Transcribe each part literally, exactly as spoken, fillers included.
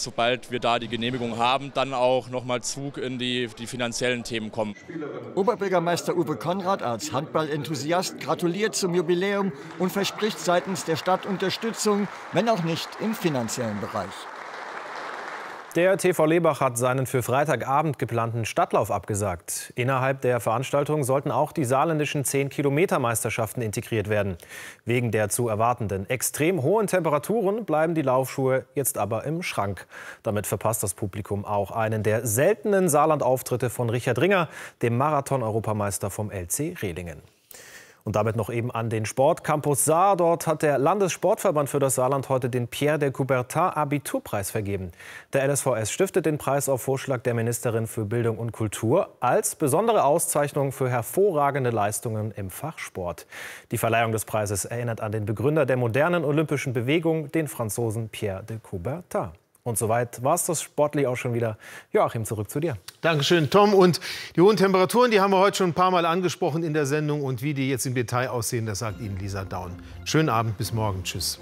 sobald wir da die Genehmigung haben, dann auch nochmal Zug in die, die finanziellen Themen kommen. Oberbürgermeister Uwe Konrad als Handball-Enthusiast gratuliert zum Jubiläum und verspricht seitens der Stadt Unterstützung, wenn auch nicht im finanziellen Bereich. Der T V Lebach hat seinen für Freitagabend geplanten Stadtlauf abgesagt. Innerhalb der Veranstaltung sollten auch die saarländischen zehn-Kilometer-Meisterschaften integriert werden. Wegen der zu erwartenden extrem hohen Temperaturen bleiben die Laufschuhe jetzt aber im Schrank. Damit verpasst das Publikum auch einen der seltenen Saarland-Auftritte von Richard Ringer, dem Marathon-Europameister vom L C Rehlingen. Und damit noch eben an den Sportcampus Saar. Dort hat der Landessportverband für das Saarland heute den Pierre de Coubertin Abiturpreis vergeben. Der L S V S stiftet den Preis auf Vorschlag der Ministerin für Bildung und Kultur als besondere Auszeichnung für hervorragende Leistungen im Fachsport. Die Verleihung des Preises erinnert an den Begründer der modernen olympischen Bewegung, den Franzosen Pierre de Coubertin. Und soweit war es das sportlich auch schon wieder. Joachim, zurück zu dir. Dankeschön, Tom. Und die hohen Temperaturen, die haben wir heute schon ein paar Mal angesprochen in der Sendung. Und wie die jetzt im Detail aussehen, das sagt Ihnen Lisa Daun. Schönen Abend, bis morgen. Tschüss.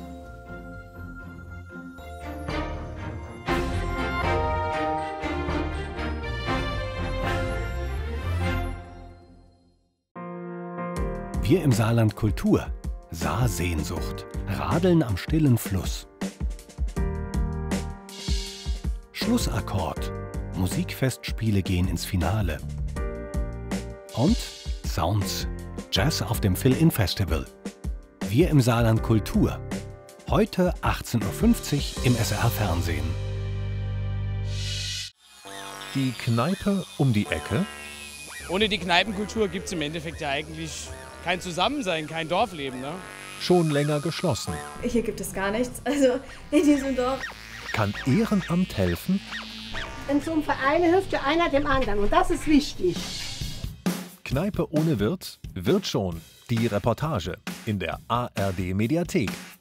Wir im Saarland Kultur. Saarsehnsucht. Radeln am stillen Fluss. Schlussakkord. Musikfestspiele gehen ins Finale. Und Sounds. Jazz auf dem Fill-In Festival. Wir im Saarland Kultur. Heute achtzehn Uhr fünfzig im S R Fernsehen. Die Kneipe um die Ecke? Ohne die Kneipenkultur gibt es im Endeffekt ja eigentlich kein Zusammensein, kein Dorfleben. Ne? Schon länger geschlossen. Hier gibt es gar nichts, also in diesem Dorf. Kann Ehrenamt helfen? In so einem Verein hilft ja einer dem anderen und das ist wichtig. Kneipe ohne Wirt? Wird schon. Die Reportage in der A R D Mediathek.